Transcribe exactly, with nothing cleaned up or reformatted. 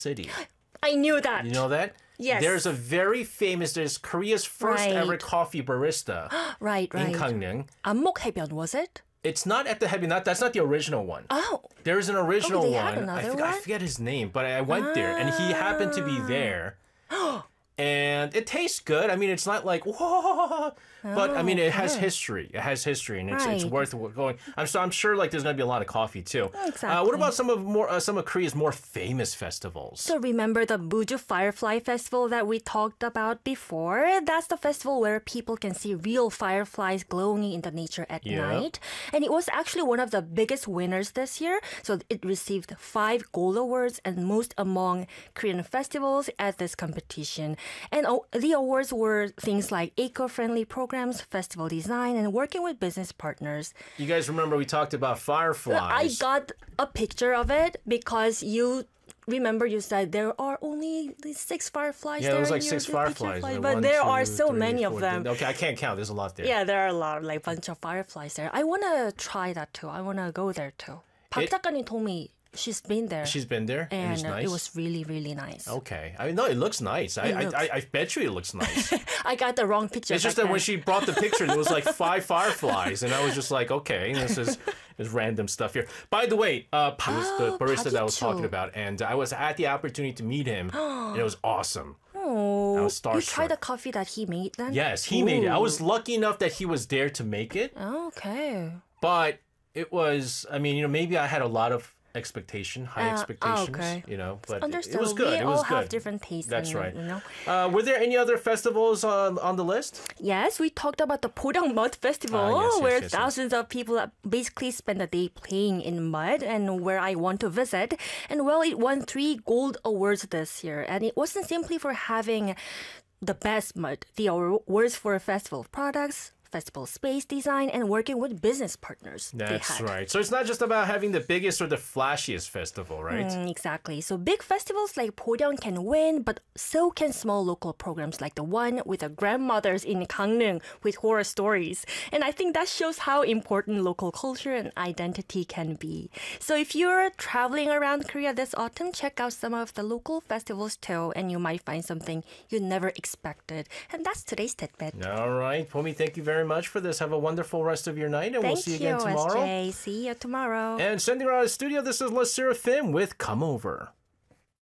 City. I knew that. You know that? Yes. There's a very famous, there's Korea's first Right. ever coffee barista right, right. in Gangneung. 안목해변, was it? It's not at the Heavy, not that's not the original one. Oh. There's an original Oh, they one. had I, another forget, I one? forget his name, but I went there and he happened to be there. And it tastes good. I mean, it's not like whoa, but I mean, it has okay. history. It has history, and it's it's Right. worth going. I'm so I'm sure like there's gonna be a lot of coffee too. Uh, Exactly. what about some of more uh, some of Korea's more famous festivals? So remember the Muju Firefly Festival that we talked about before? That's the festival where people can see real fireflies glowing in the nature at Yeah. night. And it was actually one of the biggest winners this year. So it received five gold awards and most among Korean festivals at this competition. And oh, the awards were things like eco-friendly programs, festival design, and working with business partners. You guys remember we talked about I fireflies? got a picture of it because you remember you said there are only these six fireflies yeah, there. there was like in six your picture fireflies. flies, Like, but one, there two, are so three, many four, of them. Okay, I can't count. There's a lot there. Yeah, there are a lot, like bunch of fireflies there. I want to try that too. I want to go there too. 박 It- 작가님 told me she's been there. She's been there, and, and it's uh, nice. it was really, really nice. Okay, I mean, no, it looks nice. I, It I, looks- I, I bet you it looks nice. I got the wrong picture. It's just back that when then. she brought the picture, there was like five fireflies, and I was just like, okay, this is this random stuff here. By the way, uh, Pa was the Oh, barista that I was Pagicho. talking about, and I was at the opportunity to meet him, and it was awesome. Oh, I was you tried starstruck. the coffee that he made then? Yes, he made it. I was Ooh. lucky enough that he was there to make it, Okay. but it was. I mean, you know, maybe I had a lot of expectation, high Uh, expectations, okay. you know, but it, it Understood. was good. We it was all good. have different tastes. That's and, right. You know. Uh, were there any other festivals on on the list? Yes, we talked about the Podang Mud Festival, Ah, yes, yes, where yes, yes. thousands of people basically spend the day playing in mud, and where I want to visit. And well, it won three gold awards this year, and it wasn't simply for having the best mud. The awards for festival products, festival space design, and working with business partners. they That's had. right. So it's not just about having the biggest or the flashiest festival, right? Mm, exactly. So big festivals like Podang can win, but so can small local programs like the one with the grandmothers in Gangneung with horror stories. And I think that shows how important local culture and identity can be. So if you're traveling around Korea this autumn, check out some of the local festivals too, and you might find something you never expected. And that's today's tidbit. All right. Pomi, thank you very much for this. Have a wonderful rest of your night, and we'll Thank see you you, again tomorrow. S J. See you tomorrow. And sending her out of the studio, this is La Seraphim with Come Over.